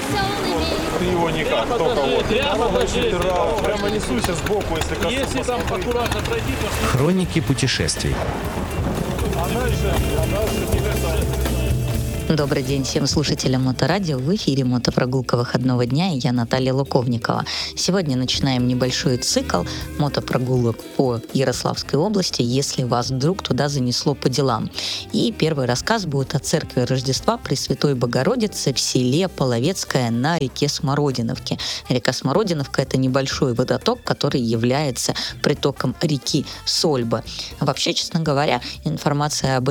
Ты его никак, только вот. Прямо несуйся сбоку, если коснусь. Если там аккуратно пройти, то... Хроники путешествий. Добрый день всем слушателям Моторадио. В эфире мотопрогулка выходного дня, и я Наталья Луковникова. Сегодня начинаем небольшой цикл мотопрогулок по Ярославской области, если вас вдруг туда занесло по делам. И первый рассказ будет о церкви Рождества Пресвятой Богородицы в селе Половецкое на реке Смородиновке. Река Смородиновка — это небольшой водоток, который является притоком реки Сольба. Вообще, честно говоря, информация об